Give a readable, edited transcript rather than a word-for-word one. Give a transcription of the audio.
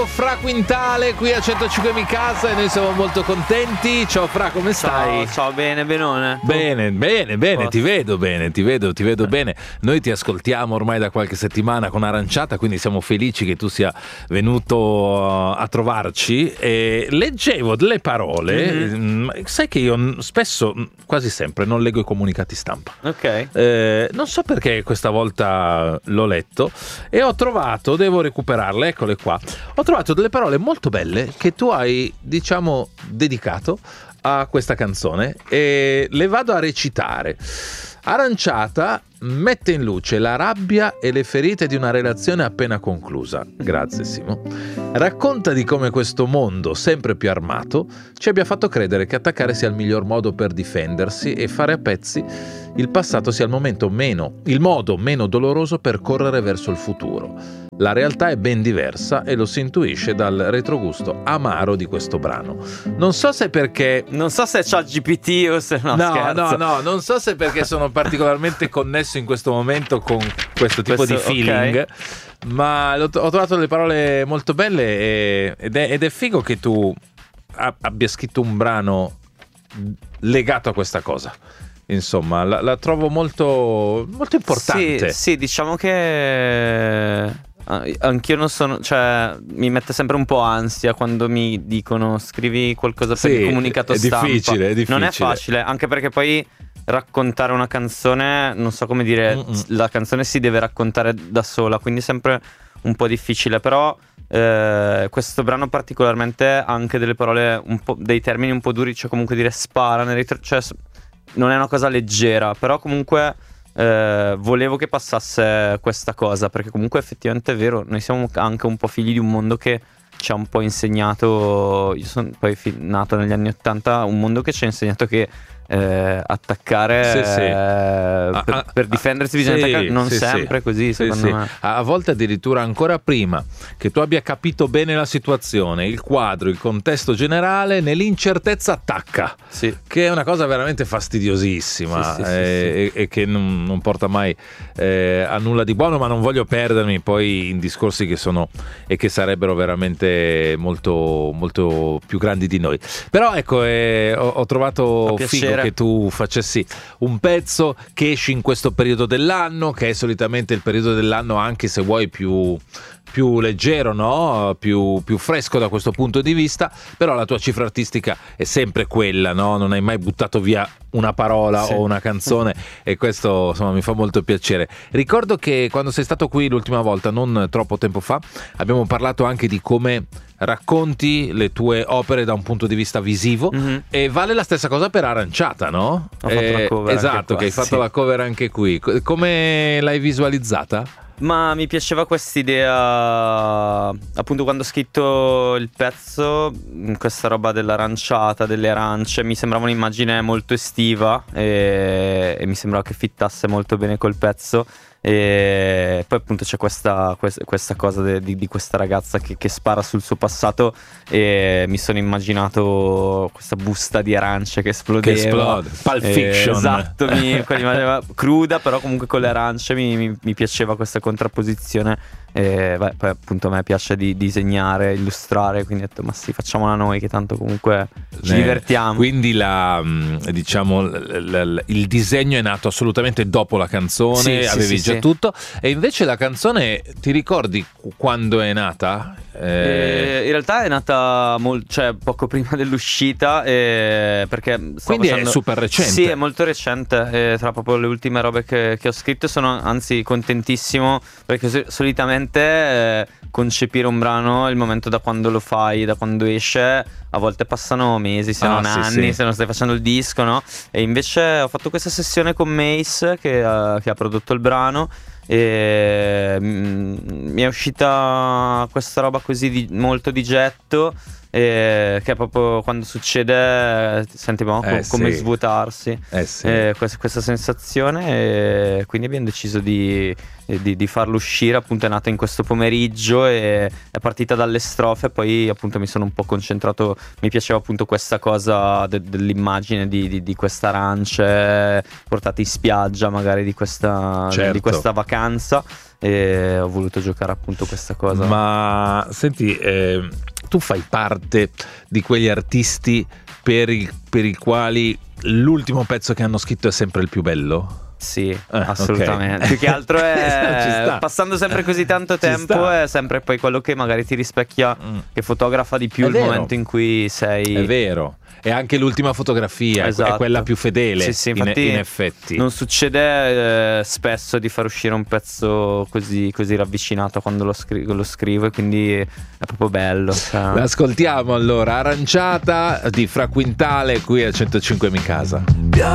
Fra Quintale qui a 105 Mi Casa e noi siamo molto contenti. Ciao Fra, come stai? Ciao, bene, benone. Bene, ti vedo bene. Noi ti ascoltiamo ormai da qualche settimana con Aranciata, quindi siamo felici che tu sia venuto a trovarci. E leggevo delle parole, sai che io spesso, quasi sempre, non leggo i comunicati stampa. Ok. Non so perché questa volta l'ho letto e ho trovato, devo recuperarle, eccole qua. Ho trovato delle parole molto belle che tu hai, diciamo, dedicato a questa canzone e le vado a recitare. Aranciata mette in luce la rabbia e le ferite di una relazione appena conclusa. Grazie Simo. Racconta di come questo mondo sempre più armato ci abbia fatto credere che attaccare sia il miglior modo per difendersi e fare a pezzi il passato sia il modo meno doloroso per correre verso il futuro. La realtà è ben diversa e lo si intuisce dal retrogusto amaro di questo brano. Non so se perché... Non so se c'ha GPT o se scherzo. No, non so se perché sono particolarmente connesso in questo momento con questo tipo di feeling, okay. Ma ho trovato delle parole molto belle ed è figo che tu abbia scritto un brano legato a questa cosa. Insomma, la trovo molto, molto importante. Sì, diciamo che anch'io non sono, cioè mi mette sempre un po' ansia quando mi dicono scrivi qualcosa per il comunicato stampa. È difficile. Non è facile, anche perché poi raccontare una canzone, non so come dire, la canzone si deve raccontare da sola, quindi è sempre un po' difficile, però questo brano particolarmente ha anche delle parole un po', dei termini un po' duri, cioè comunque dire spara, cioè non è una cosa leggera, però comunque volevo che passasse questa cosa, perché comunque effettivamente è vero, noi siamo anche un po' figli di un mondo che ci ha un po' insegnato, io sono poi nato negli anni 80, un mondo che ci ha insegnato che attaccare per difendersi bisogna attaccare, non sempre così secondo me. A volte addirittura ancora prima che tu abbia capito bene la situazione, il quadro, il contesto generale, nell'incertezza attacca, che è una cosa veramente fastidiosissima e che non porta mai a nulla di buono, ma non voglio perdermi poi in discorsi che sono e che sarebbero veramente molto, molto più grandi di noi. Però ecco, ho trovato figo che tu facessi un pezzo che esci in questo periodo dell'anno, che è solitamente il periodo dell'anno, anche se vuoi più leggero, no? Più fresco da questo punto di vista, però la tua cifra artistica è sempre quella, no? Non hai mai buttato via una parola o una canzone e questo insomma mi fa molto piacere. Ricordo che quando sei stato qui l'ultima volta, non troppo tempo fa, abbiamo parlato anche di come racconti le tue opere da un punto di vista visivo, e vale la stessa cosa per Aranciata, no? Ho fatto la cover, esatto, che hai fatto la cover anche qui. Come l'hai visualizzata? Ma mi piaceva quest'idea, appunto, quando ho scritto il pezzo, questa roba dell'aranciata, delle arance, mi sembrava un'immagine molto estiva e mi sembrava che fittasse molto bene col pezzo. E poi appunto c'è questa cosa di questa ragazza che spara sul suo passato, e mi sono immaginato questa busta di arance che esplodeva. Pulp Fiction. Esatto, quell'immagine cruda, però comunque con le arance mi piaceva questa contrapposizione. Poi appunto a me piace di disegnare, illustrare, quindi ho detto ma sì, facciamola noi che tanto comunque ci divertiamo. Quindi il disegno è nato assolutamente dopo la canzone, avevi già tutto, e invece la canzone ti ricordi quando è nata? In realtà è nata cioè poco prima dell'uscita, perché quindi è super recente. Sì, è molto recente, tra proprio le ultime robe che ho scritto. Sono anzi contentissimo, perché solitamente concepire un brano, il momento da quando lo fai, da quando esce, a volte passano mesi, se non anni, se non stai facendo il disco, no? E invece ho fatto questa sessione con Mace che ha prodotto il brano, e mi è uscita questa roba così molto di getto, che è proprio quando succede senti come sì. svuotarsi, sì. questa sensazione, e quindi abbiamo deciso di farlo uscire. Appunto è nata in questo pomeriggio e è partita dalle strofe, poi appunto mi sono un po' concentrato, mi piaceva appunto questa cosa dell'immagine di queste arance portate in spiaggia magari di questa vacanza, e ho voluto giocare appunto questa cosa. Ma senti, tu fai parte di quegli artisti per i quali l'ultimo pezzo che hanno scritto è sempre il più bello? Sì, assolutamente. Okay. Più che altro è passando sempre così tanto tempo, è sempre poi quello che magari ti rispecchia, che fotografa di più il momento in cui sei. È vero. E anche l'ultima fotografia è quella più fedele. Sì, infatti in effetti. Non succede spesso di far uscire un pezzo così ravvicinato quando lo scrivo, e quindi è proprio bello. L'ascoltiamo allora, Aranciata di Fra Quintale qui a 105 Mi Casa.